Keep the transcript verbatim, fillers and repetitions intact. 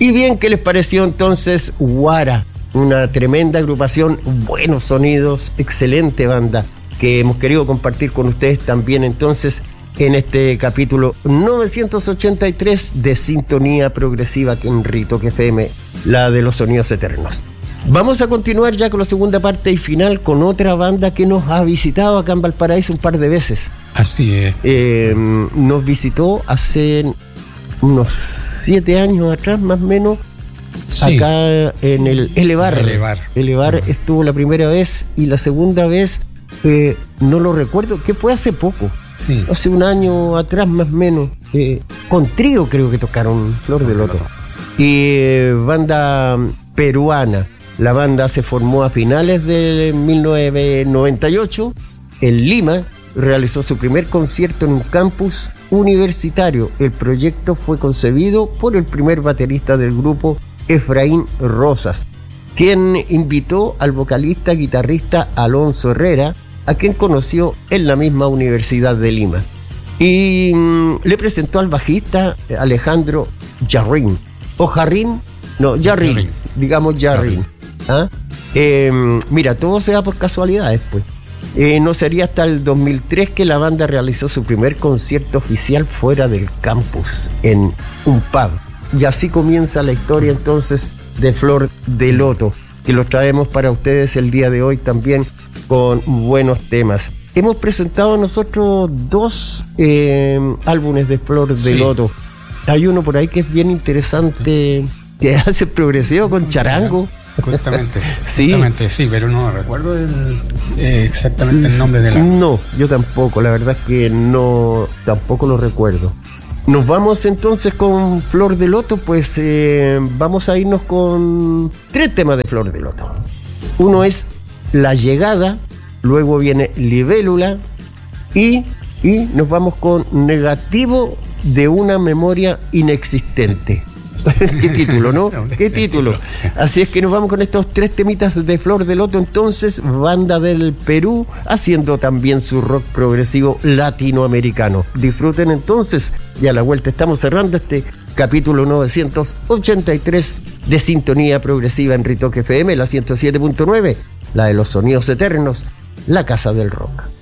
Y bien, ¿qué les pareció entonces Guara? Una tremenda agrupación, buenos sonidos, excelente banda que hemos querido compartir con ustedes también entonces en este capítulo novecientos ochenta y tres de Sintonía Progresiva aquí en Ritoque F M, la de los sonidos eternos. Vamos a continuar ya con la segunda parte y final con otra banda que nos ha visitado acá en Valparaíso un par de veces. Así es. Eh, nos visitó hace unos siete años atrás, más o menos, sí. Acá en el Elevar. Elevar. Elevar uh-huh. Estuvo la primera vez y la segunda vez, eh, no lo recuerdo, que fue hace poco. Sí. Hace un año atrás, más o menos. Eh, con trío creo que tocaron Flor de Loto. Y eh, banda peruana. La banda se formó a finales de mil novecientos noventa y ocho en Lima. Realizó su primer concierto en un campus universitario. El proyecto fue concebido por el primer baterista del grupo, Efraín Rosas, quien invitó al vocalista guitarrista Alonso Herrera, a quien conoció en la misma Universidad de Lima. Y mmm, le presentó al bajista Alejandro Jarrín. O Jarrín, no, Jarrín, Jarrín. digamos Jarrín. ¿Ah? Eh, mira, todo se da por casualidades, pues. Eh, no sería hasta el dos mil tres que la banda realizó su primer concierto oficial fuera del campus, en un pub. Y así comienza la historia entonces de Flor de Loto, que los traemos para ustedes el día de hoy también con buenos temas. Hemos presentado nosotros dos eh, álbumes de Flor de sí. Loto. Hay uno por ahí que es bien interesante, que hace progresivo con charango. Justamente, sí. justamente, sí, pero no recuerdo el, eh, exactamente el nombre de la... No, yo tampoco, la verdad es que no, tampoco lo recuerdo. Nos vamos entonces con Flor de Loto, pues eh, vamos a irnos con tres temas de Flor de Loto. Uno es La Llegada, luego viene Libélula y, y nos vamos con Negativo de una memoria inexistente. Qué título, ¿no? Qué título. Así es que nos vamos con estos tres temitas de Flor de Loto, entonces, banda del Perú, haciendo también su rock progresivo latinoamericano. Disfruten entonces, y a la vuelta estamos cerrando este capítulo novecientos ochenta y tres de Sintonía Progresiva en Ritoque F M, la ciento siete punto nueve, la de los sonidos eternos, la casa del rock.